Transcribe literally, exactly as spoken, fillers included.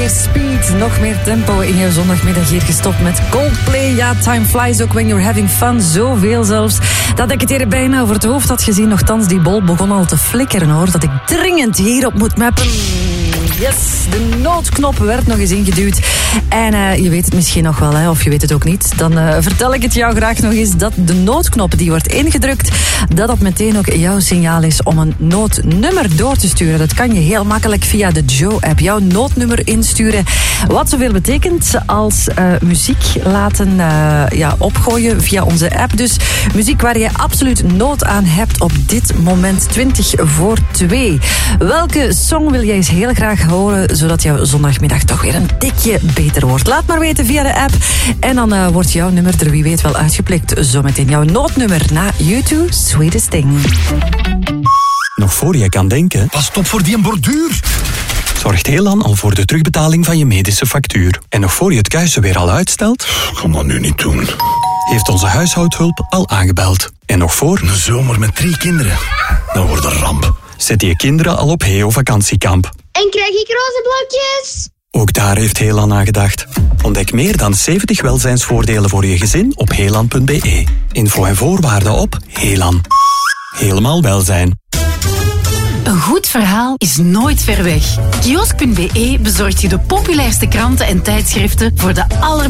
meer speed, nog meer tempo in jouw zondagmiddag hier gestopt met Coldplay. Ja, time flies ook when you're having fun. Zoveel zelfs, dat ik het hier bijna over het hoofd had gezien. Nochtans, die bol begon al te flikkeren hoor, dat ik dringend hierop moet mappen. Yes, de noodknop werd nog eens ingeduwd. En uh, je weet het misschien nog wel, hè, of je weet het ook niet. Dan uh, vertel ik het jou graag nog eens dat de noodknop die wordt ingedrukt, dat dat meteen ook jouw signaal is om een noodnummer door te sturen. Dat kan je heel makkelijk via de Joe-app. Jouw noodnummer insturen. Wat zoveel betekent als uh, muziek laten uh, ja, opgooien via onze app. Dus muziek waar je absoluut nood aan hebt op dit moment. twintig voor twee. Welke song wil jij eens heel graag horen, zodat jouw zondagmiddag toch weer een tikje beter wordt? Laat maar weten via de app. En dan uh, wordt jouw nummer er wie weet wel uitgeplikt. Zometeen jouw noodnummer na U twee, Sweetest Thing. Nog voor je kan denken... Pas op voor die borduur. Zorgt Helan al voor de terugbetaling van je medische factuur. En nog voor je het kuisen weer al uitstelt... Ik kan dat nu niet doen. Heeft onze huishoudhulp al aangebeld. En nog voor... Een zomer met drie kinderen. Dat wordt een ramp. Zet je kinderen al op Heo vakantiekamp. En krijg ik roze blokjes? Ook daar heeft Helan aan gedacht. Ontdek meer dan zeventig welzijnsvoordelen voor je gezin op helan punt be. Info en voorwaarden op Helan. Helemaal welzijn. Een goed verhaal is nooit ver weg. Kiosk punt be bezorgt je de populairste kranten en tijdschriften voor de aller